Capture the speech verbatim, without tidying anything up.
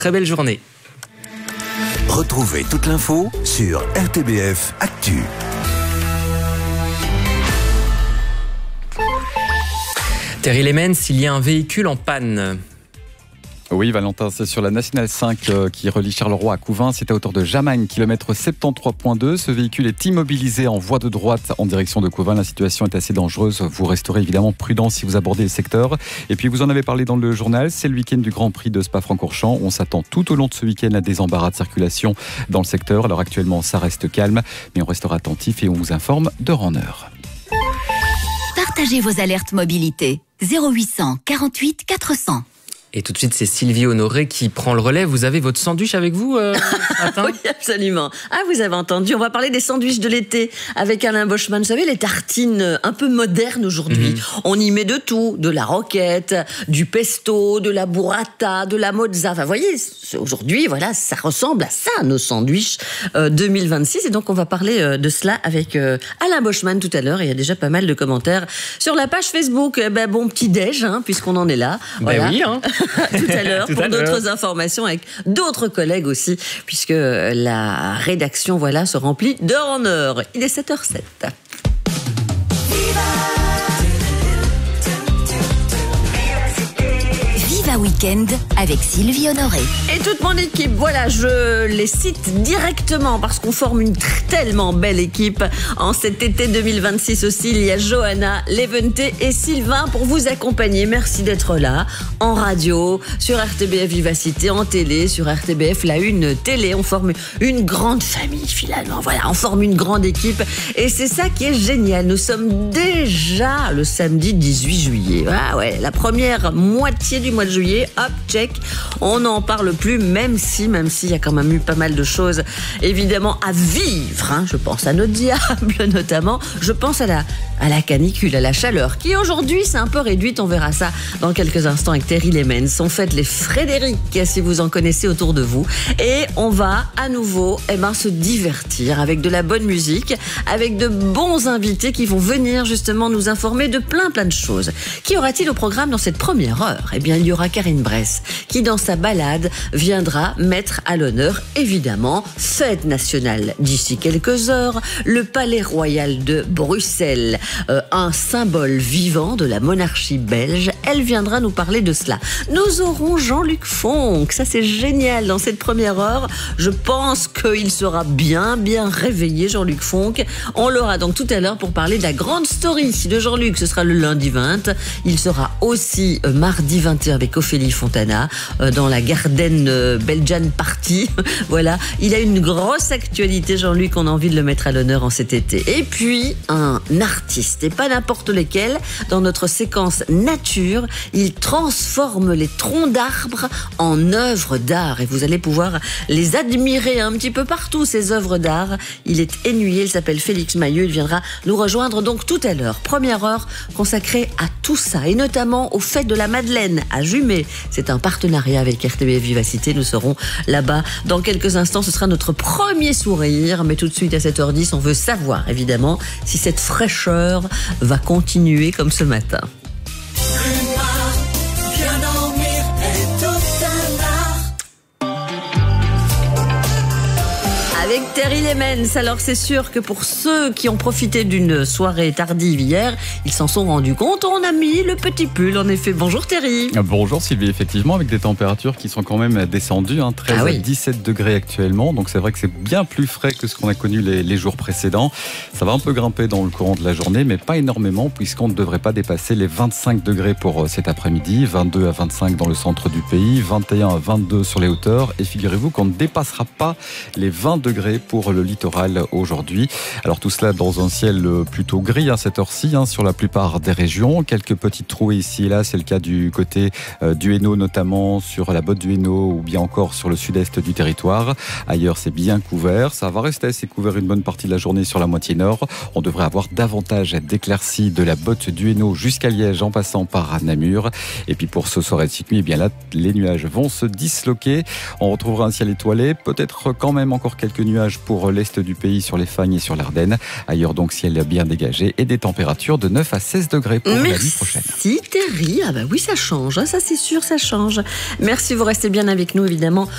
Très belle journée. Retrouvez toute l'info sur R T B F Actu. Terry Lemens, il y a un véhicule en panne. Oui, Valentin, c'est sur la Nationale cinq euh, qui relie Charleroi à Couvin. C'est à hauteur de Jamagne, kilomètre soixante-treize virgule deux. Ce véhicule est immobilisé en voie de droite en direction de Couvin. La situation est assez dangereuse. Vous resterez évidemment prudent si vous abordez le secteur. Et puis, vous en avez parlé dans le journal. C'est le week-end du Grand Prix de Spa-Francorchamps. On s'attend tout au long de ce week-end à des embarras de circulation dans le secteur. Alors actuellement, ça reste calme, mais on restera attentif et on vous informe d'heure en heure. Partagez vos alertes mobilité. zéro huit cent quarante-huit quatre cents. Et tout de suite, c'est Sylvie Honoré qui prend le relais. Vous avez votre sandwich avec vous euh, ce matin ? Oui, absolument. Ah, vous avez entendu, on va parler des sandwichs de l'été avec Alain Boschman. Vous savez, les tartines un peu modernes aujourd'hui. Mmh. On y met de tout, de la roquette, du pesto, de la burrata, de la mozza. Enfin, vous voyez, aujourd'hui, voilà, ça ressemble à ça, nos sandwichs euh, deux mille vingt-six. Et donc, on va parler euh, de cela avec euh, Alain Boschman tout à l'heure. Il y a déjà pas mal de commentaires sur la page Facebook. Eh ben, bon petit déj, hein, puisqu'on en est là. Voilà. Ben oui, hein. Tout à l'heure Tout pour à d'autres l'heure. informations avec d'autres collègues aussi, puisque la rédaction voilà se remplit d'heure en heure. Il est sept heures zéro sept. Viva Weekend avec Sylvie Honoré. Et toute mon équipe, voilà, je les cite directement parce qu'on forme une tellement belle équipe. En cet été deux mille vingt-six aussi, il y a Johanna, Levente et Sylvain pour vous accompagner. Merci d'être là, en radio, sur R T B F Vivacité, en télé, sur R T B F La Une Télé. On forme une grande famille finalement, voilà, on forme une grande équipe. Et c'est ça qui est génial, nous sommes déjà le samedi dix-huit juillet. Ah ouais, la première moitié du mois de juillet, hop, check, on n'en parle plus, même si, même s'il y a quand même eu pas mal de choses, évidemment, à vivre, hein. Je pense à nos diables, notamment, je pense à la, à la canicule, à la chaleur, qui aujourd'hui, c'est un peu réduite, on verra ça dans quelques instants avec Terry Lemens. On fête les Frédéric, si vous en connaissez autour de vous, et on va à nouveau, eh ben, se divertir avec de la bonne musique, avec de bons invités qui vont venir justement nous informer de plein plein de choses. Qu'y aura-t-il au programme dans cette première heure ? Eh bien, il y aura Karine Bress, qui dans sa balade viendra mettre à l'honneur, évidemment, fête nationale d'ici quelques heures, le Palais Royal de Bruxelles, euh, un symbole vivant de la monarchie belge. Elle viendra nous parler de cela. Nous aurons Jean-Luc Fonck, ça c'est génial dans cette première heure. Je pense qu'il sera bien, bien réveillé, Jean-Luc Fonck. On l'aura donc tout à l'heure pour parler de la grande story de Jean-Luc. Ce sera le lundi vingt. Il sera aussi euh, mardi vingt et un avec Ophélie Fontana euh, dans la Garden euh, Belgian Party. Voilà, il a une grosse actualité, Jean-Luc, on a envie de le mettre à l'honneur en cet été. Et puis, un artiste, et pas n'importe lequel, dans notre séquence nature, il transforme les troncs d'arbres en œuvres d'art. Et vous allez pouvoir les admirer un petit peu partout, ces œuvres d'art. Il est ennuyé, il s'appelle Félix Mailleux, il viendra nous rejoindre donc tout à l'heure. Première heure consacrée à tout ça, et notamment au fête de la Madeleine à Jumet. C'est un partenariat avec R T B F Vivacité. Nous serons là-bas dans quelques instants. Ce sera notre premier sourire. Mais tout de suite à sept heures dix, on veut savoir évidemment si cette fraîcheur va continuer comme ce matin. Avec Terry Lemens. Alors c'est sûr que pour ceux qui ont profité d'une soirée tardive hier, ils s'en sont rendus compte. On a mis le petit pull en effet. Bonjour Terry. Bonjour Sylvie, effectivement avec des températures qui sont quand même descendues, hein, treize ah oui. à dix-sept degrés actuellement. Donc c'est vrai que c'est bien plus frais que ce qu'on a connu les, les jours précédents. Ça va un peu grimper dans le courant de la journée, mais pas énormément puisqu'on ne devrait pas dépasser les vingt-cinq degrés pour cet après-midi. vingt-deux à vingt-cinq dans le centre du pays, vingt et un à vingt-deux sur les hauteurs. Et figurez-vous qu'on ne dépassera pas les vingt degrés pour le littoral aujourd'hui. Alors tout cela dans un ciel plutôt gris à cette heure-ci, hein, sur la plupart des régions. Quelques petites trouées ici et là, c'est le cas du côté euh, du Hainaut, notamment sur la botte du Hainaut ou bien encore sur le sud-est du territoire. Ailleurs, c'est bien couvert. Ça va rester assez couvert une bonne partie de la journée sur la moitié nord. On devrait avoir davantage d'éclaircies de la botte du Hainaut jusqu'à Liège en passant par Namur. Et puis pour ce soir et cette nuit, eh bien là, les nuages vont se disloquer. On retrouvera un ciel étoilé, peut-être quand même encore quelques nuages nuages pour l'est du pays, sur les Fagnes et sur l'Ardenne. Ailleurs donc ciel bien dégagé et des températures de neuf à seize degrés pour Merci la nuit prochaine. Merci Thierry. Ah bah oui, ça change, hein, ça c'est sûr, ça change. Merci, vous restez bien avec nous évidemment.